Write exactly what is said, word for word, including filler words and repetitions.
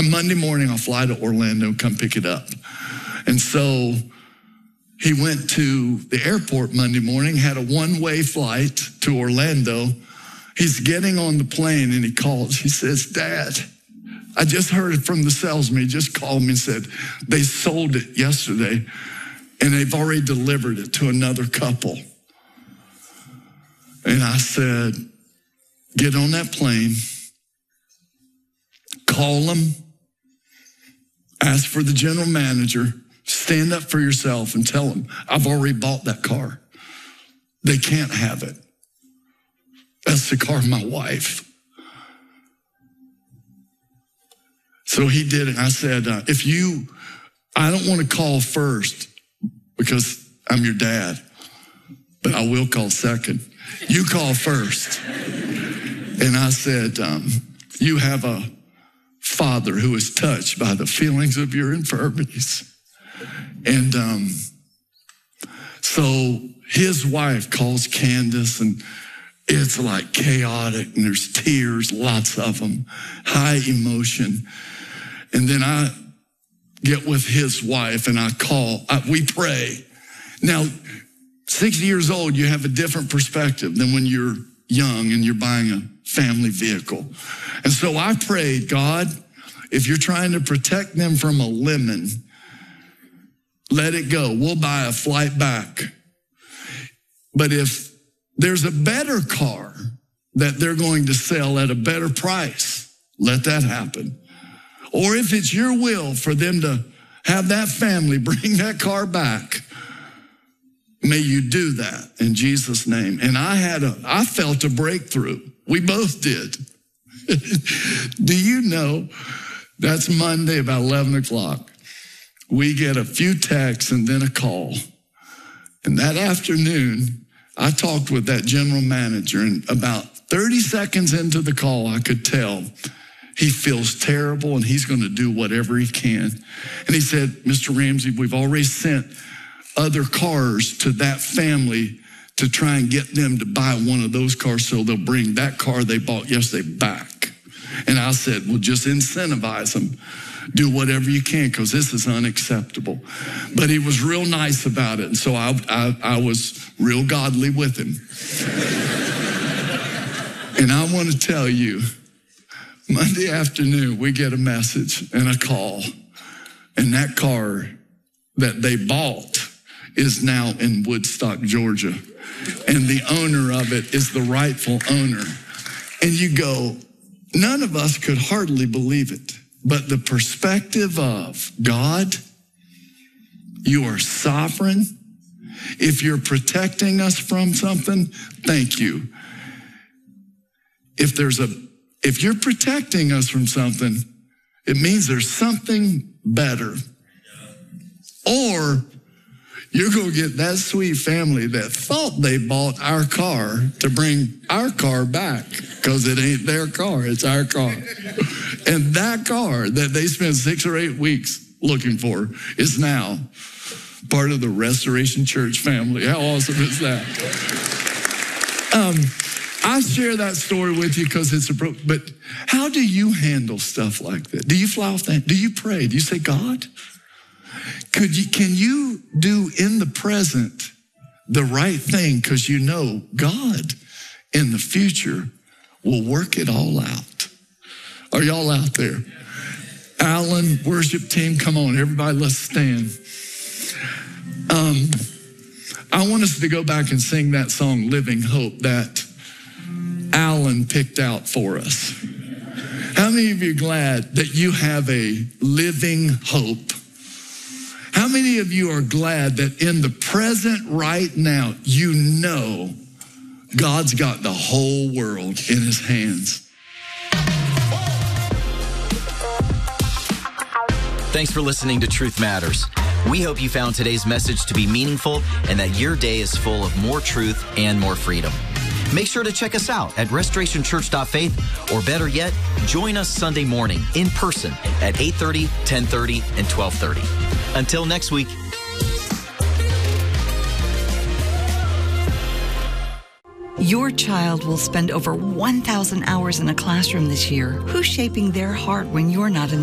On Monday morning, I'll fly to Orlando and come pick it up. And so he went to the airport Monday morning, had a one-way flight to Orlando. He's getting on the plane and he calls. He says, Dad, I just heard it from the salesman. He just called me and said, they sold it yesterday and they've already delivered it to another couple. And I said, get on that plane, call them, ask for the general manager, stand up for yourself and tell them, I've already bought that car. They can't have it. That's the car of my wife. So he did it. I said, uh, if you, I don't want to call first because I'm your dad, but I will call second. You call first. And I said, um, you have a Father who is touched by the feelings of your infirmities. And um, so his wife calls Candace, and it's like chaotic, and there's tears, lots of them, high emotion. And then I get with his wife and I call, I, we pray. Now, sixty years old, you have a different perspective than when you're young and you're buying a family vehicle. And so I prayed, God, if you're trying to protect them from a lemon, let it go. We'll buy a flight back. But if there's a better car that they're going to sell at a better price, let that happen. Or if it's your will for them to have that family bring that car back, may you do that in Jesus' name. And I had a, I felt a breakthrough. We both did. Do you know that's Monday about eleven o'clock. We get a few texts and then a call. And that afternoon, I talked with that general manager, and about thirty seconds into the call, I could tell he feels terrible and he's going to do whatever he can. And he said, Mister Ramsey, we've already sent other cars to that family to try and get them to buy one of those cars so they'll bring that car they bought yesterday back. And I said, well, just incentivize them. Do whatever you can because this is unacceptable. But he was real nice about it. And so I, I, I was real godly with him. And I want to tell you, Monday afternoon, we get a message and a call. And that car that they bought is now in Woodstock, Georgia. And the owner of it is the rightful owner. And you go, none of us could hardly believe it. But the perspective of God, you are sovereign. If you're protecting us from something, thank you. If there's a, if you're protecting us from something, it means there's something better. Or you're going to get that sweet family that thought they bought our car to bring our car back because it ain't their car, it's our car. And that car that they spent six or eight weeks looking for is now part of the Restoration Church family. How awesome is that? Um, I share that story with you because it's a, but how do you handle stuff like that? Do you fly off that? Do you pray? Do you say, God, could you, can you do in the present the right thing? Because you know God in the future will work it all out. Are y'all out there? Alan, worship team, come on, everybody, let's stand. Um, I want us to go back and sing that song, Living Hope, that Alan picked out for us. How many of you are glad that you have a living hope? How many of you are glad that in the present right now, you know God's got the whole world in his hands? Thanks for listening to Truth Matters. We hope you found today's message to be meaningful and that your day is full of more truth and more freedom. Make sure to check us out at restoration church dot faith, or better yet, join us Sunday morning in person at eight thirty, ten thirty, and twelve thirty. Until next week. Your child will spend over one thousand hours in a classroom this year. Who's shaping their heart when you're not in